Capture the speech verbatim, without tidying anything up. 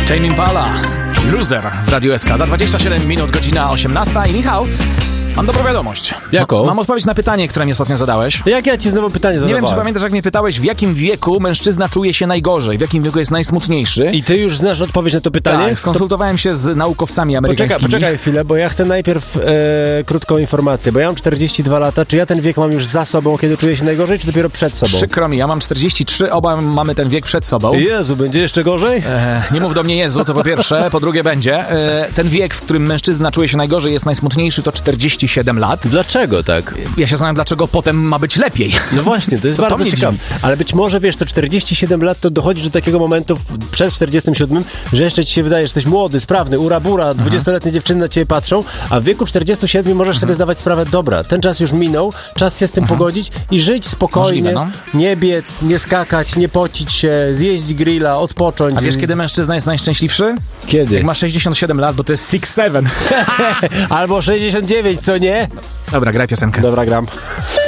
Tame Impala, Loser w Radiu S K. Za dwadzieścia siedem minut, godzina osiemnasta. I Michał, mam dobrą wiadomość. Jaką? Mam odpowiedź na pytanie, które mi ostatnio zadałeś. Jak ja ci znowu pytanie zadawałem? Nie wiem, czy pamiętasz, jak mnie pytałeś, w jakim wieku mężczyzna czuje się najgorzej, w jakim wieku jest najsmutniejszy. I ty już znasz odpowiedź na to pytanie? Tak, skonsultowałem się z naukowcami amerykańskimi. Poczekaj, poczekaj chwilę, bo ja chcę najpierw e, krótką informację, bo ja mam czterdzieści dwa lata. Czy ja ten wiek mam już za sobą, kiedy czuję się najgorzej, czy dopiero przed sobą? Przykro mi, ja mam czterdzieści trzy, oba mamy ten wiek przed sobą. Jezu, będzie jeszcze gorzej? E, nie mów do mnie Jezu, to po pierwsze. Po drugie będzie. E, ten wiek, w którym mężczyzna czuje się najgorzej, jest najsmutniejszy, to czterdzieści siedem lat. Dlaczego tak? Ja się zastanawiam, dlaczego potem ma być lepiej. No właśnie, to jest To to bardzo mnie ciekawe. dziwi. Ale być może, wiesz, to czterdzieści siedem lat to dochodzisz do takiego momentu w- przed czterdziestym siódmym, że jeszcze ci się wydaje, że jesteś młody, sprawny, ura-bura, dwudziestoletnie dziewczyny na ciebie patrzą, a w wieku czterdziestu siedmiu możesz sobie zdawać sprawę, dobra, ten czas już minął, czas się z tym pogodzić i żyć spokojnie, Możliwe, nie biec, nie skakać, nie pocić się, zjeść grilla, odpocząć. A wiesz, kiedy mężczyzna jest najszczęśliwszy? Kiedy? Jak ma sześćdziesiąt siedem lat, bo to jest six seven. Albo sześćdziesiąt dziewięć, co nie? Dobra, graj piosenkę. Dobra, gram.